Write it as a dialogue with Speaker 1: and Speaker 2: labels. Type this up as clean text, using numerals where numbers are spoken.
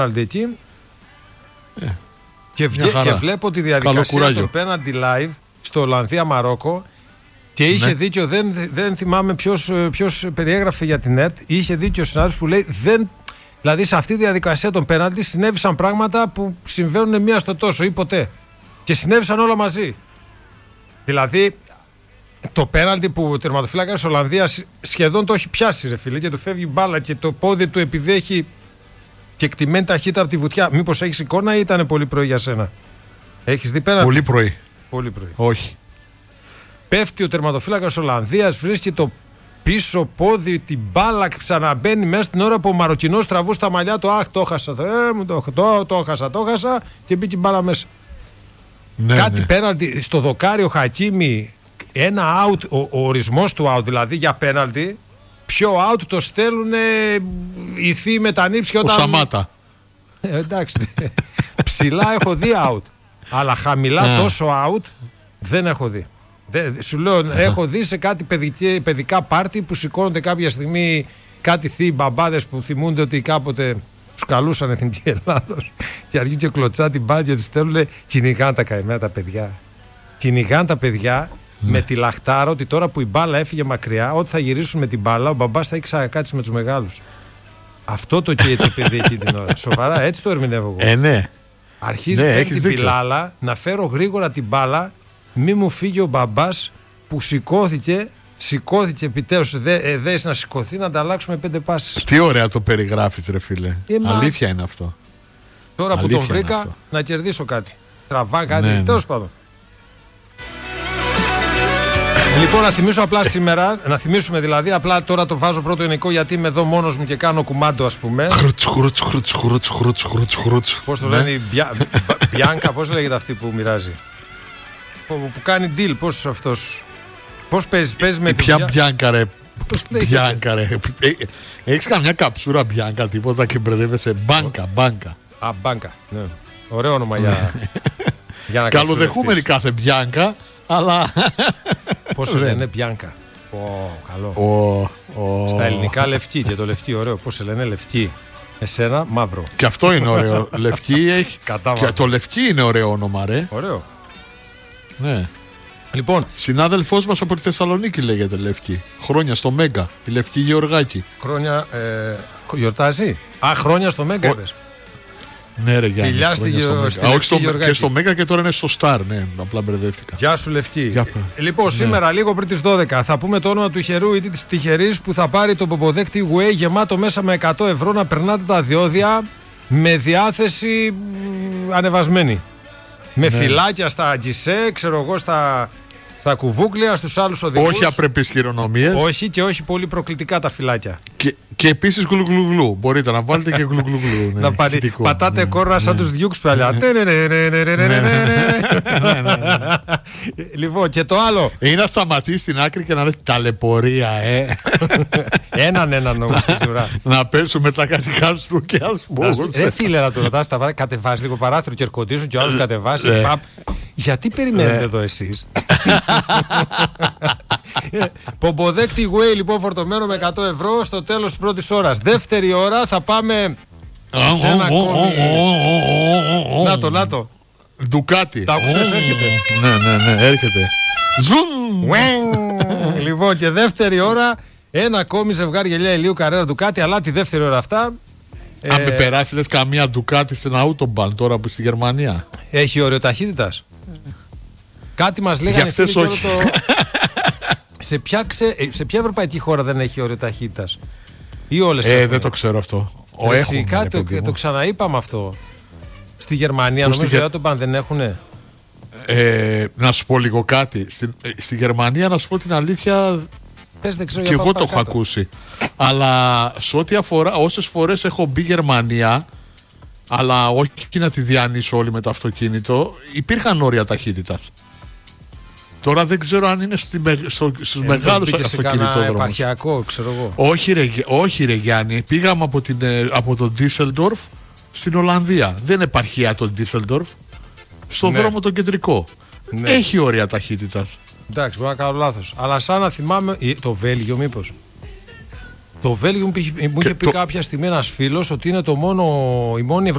Speaker 1: εκεί. Και βλέπω τη διαδικασία των πέναλτι live στο Ολλανδία-Μαρόκο. Και είχε δίκιο, δεν θυμάμαι ποιος περιέγραφε για την ΕΡΤ. Είχε δίκιο ο συνάδελφος που λέει δηλαδή σε αυτή τη διαδικασία των πέναλτι συνέβησαν πράγματα που συμβαίνουν μία στο τόσο ή ποτέ. Και συνέβησαν όλα μαζί. Δηλαδή το πέναλτι που ο τερματοφύλακας της Ολλανδίας σχεδόν το έχει πιάσει, ρε φίλε, και του φεύγει μπάλα και το πόδι του επειδή έχει και εκτιμένη ταχύτητα από τη βουτιά. Μήπως έχεις εικόνα ή ήταν πολύ πρωί για σένα? Έχεις δει πέναλτι?
Speaker 2: Πολύ πρωί.
Speaker 1: Πολύ πρωί.
Speaker 2: Όχι.
Speaker 1: Πέφτει ο τερματοφύλακας της Ολλανδίας, βρίσκει το πίσω πόδι, την μπάλα, ξαναμπαίνει μέσα στην ώρα που ο Μαροκινός τραβούσε τα μαλλιά του. Αχ, το χάσα, το χάσα και μπήκε η μπάλα μέσα. Κάτι πέναλτι στο δοκάρι ο Χακίμι, ένα out, ο ορισμός του out δηλαδή για πέναλτι, πιο out το στέλνουν οι θείοι με τα νύψια όταν...
Speaker 2: Ο Σαμάτα.
Speaker 1: Εντάξει, ψηλά έχω δει out, αλλά χαμηλά τόσο out δεν έχω δει. Σου λέω, έχω δει σε κάτι παιδικά πάρτι που σηκώνονται κάποια στιγμή κάτι θείοι μπαμπάδες που θυμούνται ότι κάποτε τους καλούσαν Εθνική Ελλάδος και αργεί και κλωτσά την μπάλα και τους στέλνουν, κυνηγάνε τα καημένα τα παιδιά. Κυνηγάνε τα παιδιά με τη λαχτάρα ότι τώρα που η μπάλα έφυγε μακριά, ότι θα γυρίσουν με την μπάλα, ο μπαμπάς θα έχει ξανακάτσει με τους μεγάλους. Αυτό το καίει το παιδί εκεί την ώρα. Σοβαρά, έτσι το ερμηνεύω εγώ.
Speaker 2: Ναι.
Speaker 1: Αρχίζει παίρνει την πιλάλα, να φέρω γρήγορα την μπάλα, μη μου φύγει ο μπαμπάς που σηκώθηκε επιτέλους, δες να σηκωθεί να ανταλλάξουμε 5 πάσεις.
Speaker 2: Τι ωραία το περιγράφεις, ρε φίλε. Αλήθεια είναι αυτό.
Speaker 1: Τώρα που τον βρήκα να κερδίσω κάτι. Τραβά κάτι, τέλος πάντων. Λοιπόν, να θυμίσω απλά σήμερα, να θυμίσουμε δηλαδή, απλά τώρα το βάζω πρώτο ενοικό γιατί είμαι εδώ μόνος μου και κάνω κουμάντο, ας πούμε. Πώς το λένε, η Μπιάνκα, πώς λέγεται αυτή που μοιράζει, που κάνει deal, πώς αυτός, πώς παίζει με την
Speaker 2: Ποια Μπιάνκα ρε, Μπιάνκα ρε, έχεις καμιά καψούρα Μπιάνκα τίποτα και μπερδεύεσαι? Μπάνκα.
Speaker 1: Α, Μπάνκα, ναι, ωραίο όνομα για να
Speaker 2: καλοδεχούμενη κάθε Μπιάνκα, αλλά
Speaker 1: πώς λένε Μπιάνκα? Καλό. Στα ελληνικά λευκή, και το λευκή ωραίο. Πώς σε λένε λευκή? Εσένα μαύρο.
Speaker 2: Και αυτό είναι ωραίο. Λευκή έχει. Και το λευκή είναι ωραίο όνομα, ρε.
Speaker 1: Ωραίο.
Speaker 2: Ναι.
Speaker 1: Λοιπόν,
Speaker 2: συνάδελφός μας από τη Θεσσαλονίκη λέγεται Λευκή. Χρόνια στο Μέγκα. Η Λευκή Γεωργάκη.
Speaker 1: Χρόνια. Γιορτάζει. Α, χρόνια στο Μέγκα είπες.
Speaker 2: Ναι, ρε Γιάννη.
Speaker 1: Και
Speaker 2: στο Μέγκα και τώρα είναι στο Σταρ. Ναι, απλά μπερδεύτηκα.
Speaker 1: Γεια σου, Λευκή. Λοιπόν, σήμερα, λίγο πριν τις 12, θα πούμε το όνομα του τυχερού ή της τυχερής που θα πάρει το ποποδέκτη Way γεμάτο μέσα με 100 ευρώ να περνάτε τα διόδια με διάθεση ανεβασμένη. Με φυλάκια στα γκισέ, ξέρω εγώ, στα κουβούκλια, στους άλλους οδηγούς.
Speaker 2: Όχι απρεπείς χειρονομίες.
Speaker 1: Όχι, και όχι πολύ προκλητικά τα φυλάκια.
Speaker 2: Και επίσης γλουγλουγλου. Μπορείτε να βάλετε και γλουγλουγλου.
Speaker 1: Να πατάτε κόρνα σαν τους διούξ παλιά. Λοιπόν, και το άλλο.
Speaker 2: Ή να σταματήσει στην άκρη και να λες ταλαιπωρία,
Speaker 1: Έναν όμως στη σειρά.
Speaker 2: Να πέσουμε τα κατοικάστου και ας πούμε.
Speaker 1: Ρε φίλε, να το ρωτάς, κατεβάζει λίγο παράθυρο και ερκοντίζουν και ο άλλος κατεβάζει. Γιατί περιμένετε εδώ εσείς? Πομποδέκτη Way λοιπόν φορτωμένο με 100 ευρώ στο τέλος της πρώτης ώρας. Δεύτερη ώρα θα πάμε σε ένα ακόμη. Να το
Speaker 2: Ντουκάτι.
Speaker 1: Τα άκουσες, έρχεται.
Speaker 2: Ναι, έρχεται. Ζουμ.
Speaker 1: Λοιπόν, και δεύτερη ώρα ένα ακόμη ζευγάρι γυαλιά ηλίου Καρέρα Ντουκάτι. Αλλά τη δεύτερη ώρα αυτά,
Speaker 2: αν με περάσει λες καμία Ντουκάτι στην Autobahn τώρα που στη Γερμανία.
Speaker 1: Έχει όριο ταχύτητας. Κάτι μας λέγανε φίλοι τώρα σε ποια ευρωπαϊκή χώρα δεν έχει όριο ταχύτητας? Ή όλες έχουν?
Speaker 2: Δεν το ξέρω αυτό.
Speaker 1: Το ξαναείπαμε αυτό. Στη Γερμανία νομίζω οι Autobahn δεν έχουνε.
Speaker 2: Να σου πω λίγο κάτι. Στη Γερμανία, να σου πω την αλήθεια, και εγώ το έχω ακούσει. Αλλά σε ό,τι αφορά, όσες φορές έχω μπει Γερμανία, αλλά όχι να τη διανύσω όλη με το αυτοκίνητο, υπήρχαν όρια ταχύτητας. Τώρα δεν ξέρω αν είναι στους μεγάλους αυτοκινητόδρομους.
Speaker 1: Επαρχιακό, ξέρω εγώ.
Speaker 2: Όχι ρε Γιάννη, πήγαμε από τον Ντίσελντορφ στην Ολλανδία. Δεν είναι επαρχία το Ντίσελντορφ. Στον δρόμο τον κεντρικό. Έχει όρια ταχύτητας.
Speaker 1: Εντάξει, μπορεί να κάνω λάθος. Αλλά σαν να θυμάμαι. Το Βέλγιο, μήπως? Το Βέλγιο μου είχε πει κάποια στιγμή ένας φίλος ότι είναι η μόνη